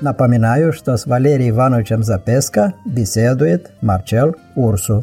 Напоминаю, что с Валерием Ивановичем Запеско беседует Марчел Урсу.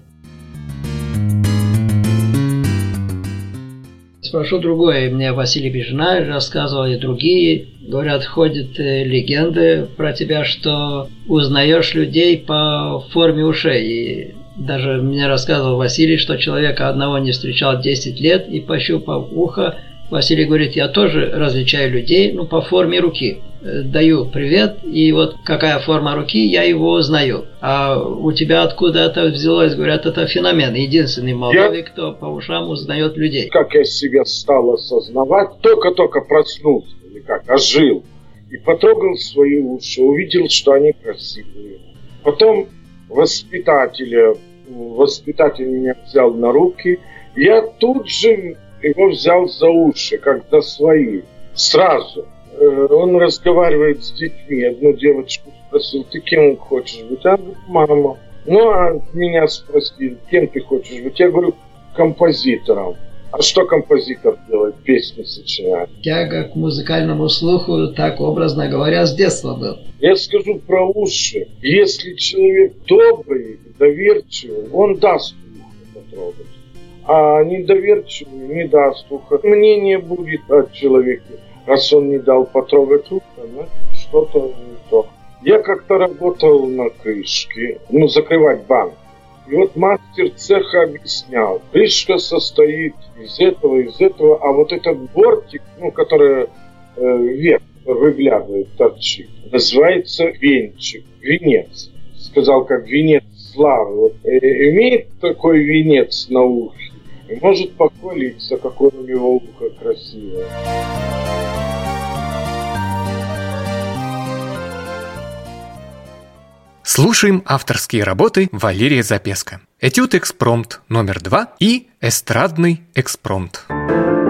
Спрошу другое. Мне Василий Бежнай рассказывал, и другие. Говорят, ходят легенды про тебя, что узнаешь людей по форме ушей. И даже мне рассказывал Василий, что человека одного не встречал 10 лет, и пощупав ухо, Василий говорит, я тоже различаю людей, по форме руки. Даю привет, и вот какая форма руки, я его узнаю. А у тебя откуда это взялось? Говорят, это феномен. Единственный в Молдове, кто по ушам узнает людей. Как я себя стал осознавать, только-только проснулся, или как, ожил. И потрогал свои уши, увидел, что они красивые. Потом воспитатель меня взял на руки. Я тут же его взял за уши, как за свои. Сразу. Он разговаривает с детьми. Одну девочку спросил, ты кем хочешь быть? Она говорит, мама. А меня спросили, кем ты хочешь быть? Я говорю, композитором. А что композитор делает? Песни сочиняет. Тяга к музыкальному слуху, так образно говоря, с детства был. Я скажу про уши. Если человек добрый, доверчивый, он даст ухо потрогать. А недоверчивый не даст ухо. Мнение будет от человека. Раз он не дал потрогать ухо, что-то не то. Я как-то работал на крышке, закрывать банк. И вот мастер цеха объяснял. Крышка состоит из этого, а вот этот бортик, который вверх выглядывает, торчит, называется венчик, венец. Сказал, как венец славы. Вот, имеет такой венец на ухе, и может похвалиться, какое у него ухо красивое. Слушаем авторские работы Валерия Запеско. Этюд-экспромт номер 2 и эстрадный экспромт.